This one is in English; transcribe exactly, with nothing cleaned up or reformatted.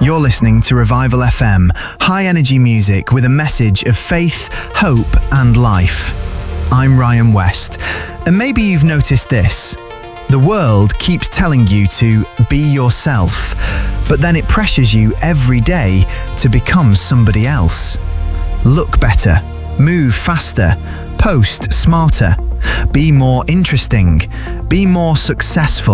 You're listening to Revival F M, high energy music with a message of faith, hope, and life. I'm Ryan West, and maybe you've noticed this. The world keeps telling you to be yourself, but then it pressures you every day to become somebody else. Look better, move faster, post smarter, be more interesting, be more successful.